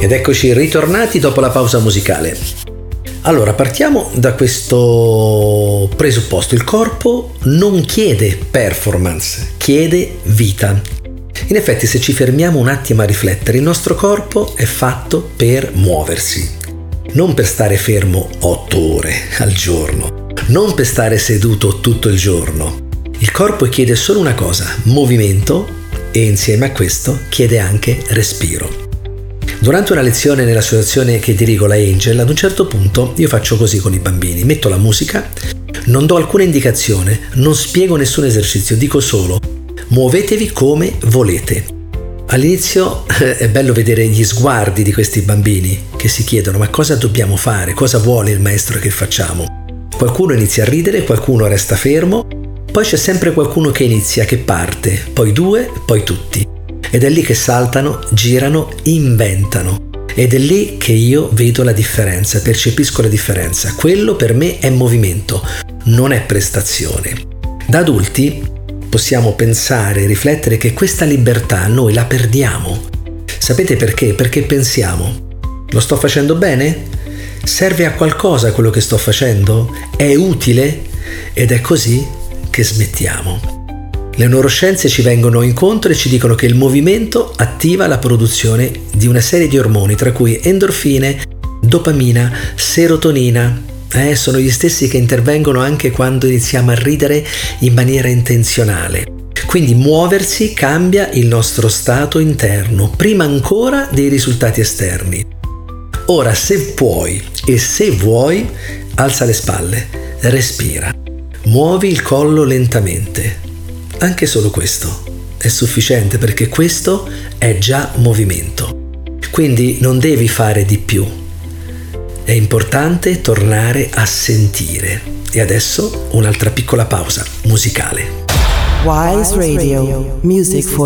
Ed eccoci ritornati dopo la pausa musicale. Allora, partiamo da questo presupposto. Il corpo non chiede performance, chiede vita. In effetti, se ci fermiamo un attimo a riflettere, il nostro corpo è fatto per muoversi, non per stare fermo 8 ore al giorno, non per stare seduto tutto il giorno. Il corpo chiede solo una cosa, movimento, e insieme a questo chiede anche respiro. Durante una lezione nell'associazione che dirigo, la Angel, ad un certo punto io faccio così con i bambini, metto la musica, non do alcuna indicazione, non spiego nessun esercizio, dico solo muovetevi come volete. All'inizio è bello vedere gli sguardi di questi bambini che si chiedono ma cosa dobbiamo fare, cosa vuole il maestro che facciamo. Qualcuno inizia a ridere, qualcuno resta fermo, poi c'è sempre qualcuno che inizia, che parte, poi 2, poi tutti. Ed è lì che saltano, girano, inventano. Ed è lì che io vedo la differenza, percepisco la differenza. Quello per me è movimento, non è prestazione. Da adulti possiamo pensare, riflettere che questa libertà noi la perdiamo. Sapete perché? Perché pensiamo, lo sto facendo bene? Serve a qualcosa quello che sto facendo? È utile? Ed è così che smettiamo. Le neuroscienze ci vengono incontro e ci dicono che il movimento attiva la produzione di una serie di ormoni, tra cui endorfine, dopamina, serotonina. Sono gli stessi che intervengono anche quando iniziamo a ridere in maniera intenzionale. Quindi muoversi cambia il nostro stato interno, prima ancora dei risultati esterni. Ora, se puoi e se vuoi, alza le spalle, respira, muovi il collo lentamente. Anche solo questo è sufficiente, perché questo è già movimento. Quindi non devi fare di più. È importante tornare a sentire. E adesso un'altra piccola pausa musicale. Wise Radio, music for